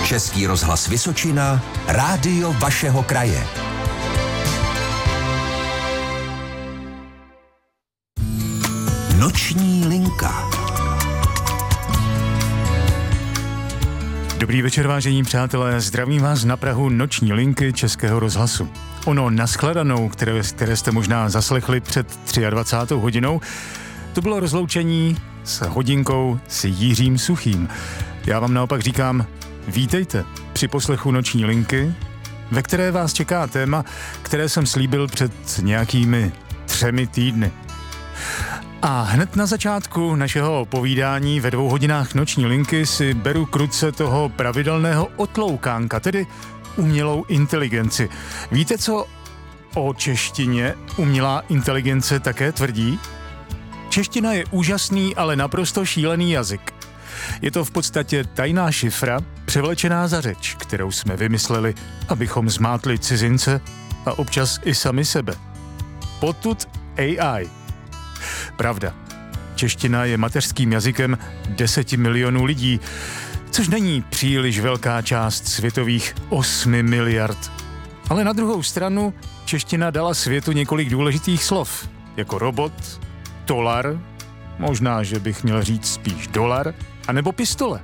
Český rozhlas Vysočina, rádio vašeho kraje. Noční linka. Dobrý večer, vážení přátelé, zdravím vás na prahu Noční linky Českého rozhlasu. Ono nashledanou, které jste možná zaslechli před 23. hodinou, to bylo rozloučení s hodinkou s Jiřím Suchým. Já vám naopak říkám, vítejte při poslechu Noční linky, ve které vás čeká téma, které jsem slíbil před nějakými 3 týdny. A hned na začátku našeho povídání ve 2 hodinách Noční linky si beru k ruce toho pravidelného otloukánka, tedy umělou inteligenci. Víte, co o češtině umělá inteligence také tvrdí? Čeština je úžasný, ale naprosto šílený jazyk. Je to v podstatě tajná šifra, převlečená za řeč, kterou jsme vymysleli, abychom zmátli cizince a občas i sami sebe. Potud AI. Pravda. Čeština je mateřským jazykem 10 milionů lidí, což není příliš velká část světových 8 miliard. Ale na druhou stranu čeština dala světu několik důležitých slov, jako robot, tolar, možná, že bych měl říct spíš dolar, anebo pistole.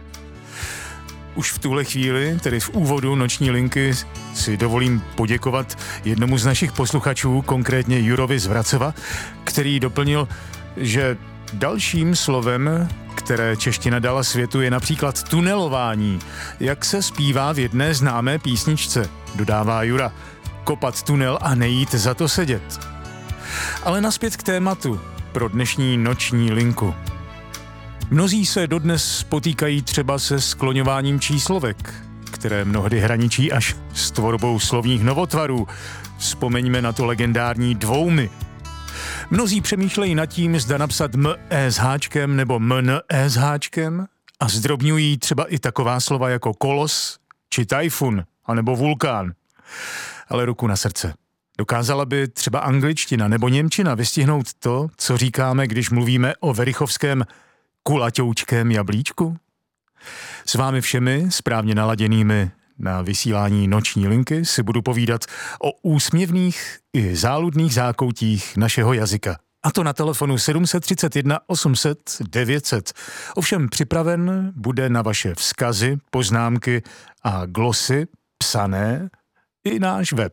Už v tuhle chvíli, tedy v úvodu Noční linky, si dovolím poděkovat jednomu z našich posluchačů, konkrétně Jurovi z Vracova, který doplnil, že dalším slovem, které čeština dala světu, je například tunelování, jak se zpívá v jedné známé písničce, dodává Jura. Kopat tunel a nejít za to sedět. Ale nazpět k tématu pro dnešní Noční linku. Mnozí se dodnes potýkají třeba se skloňováním číslovek, které mnohdy hraničí až s tvorbou slovních novotvarů. Vzpomeňme na to legendární dvoumy. Mnozí přemýšlejí nad tím, zda napsat m s háčkem nebo mn s háčkem a zdrobňují třeba i taková slova jako kolos či tajfun anebo vulkán. Ale ruku na srdce. Dokázala by třeba angličtina nebo němčina vystihnout to, co říkáme, když mluvíme o verichovském kulaťoučkém jablíčku? S vámi všemi, správně naladěnými na vysílání Noční linky, si budu povídat o úsměvných i záludných zákoutích našeho jazyka. A to na telefonu 731 800 900. Ovšem připraven bude na vaše vzkazy, poznámky a glosy psané i náš web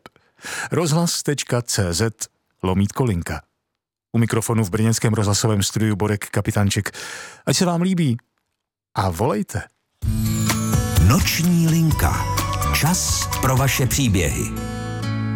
rozhlas.cz/linka. U mikrofonu v brněnském rozhlasovém studiu Borek Kapitanček. Ať se vám líbí a volejte. Noční linka. Čas pro vaše příběhy.